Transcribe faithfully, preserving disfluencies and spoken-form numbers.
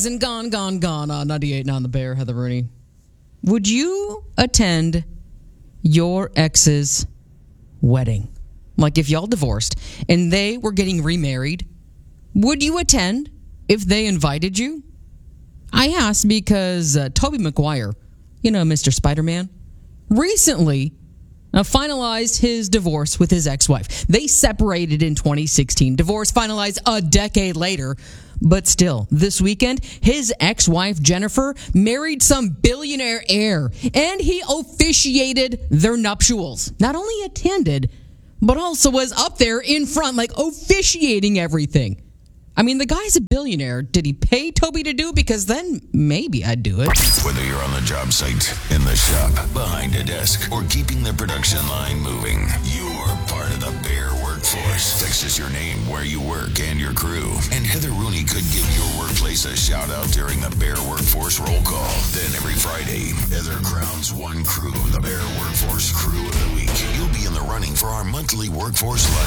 And gone, gone, gone on ninety-eight and on the Bear, Heather Rooney. Would you attend your ex's wedding? Like if y'all divorced and they were getting remarried, would you attend if they invited you? I asked because uh, Tobey Maguire, you know, Mister Spider-Man, recently uh, finalized his divorce with his ex-wife. They separated in twenty sixteen. Divorce finalized a decade later. But still, this weekend, his ex-wife, Jennifer, married some billionaire heir, and he officiated their nuptials. Not only attended, but also was up there in front, like officiating everything. I mean, the guy's a billionaire. Did he pay Toby to do it? Because then maybe I'd do it. Whether you're on the job site, in the shop, behind a desk, or keeping the production line moving, you're part of the Bear Workforce. Text us your name, where you work, and your crew. And Heather Rooney could give your workplace a shout out during the Bear Workforce roll call. Then every Friday, Heather crowns one crew the Bear Workforce Crew of the Week. You'll be in the running for our monthly Workforce Lunch.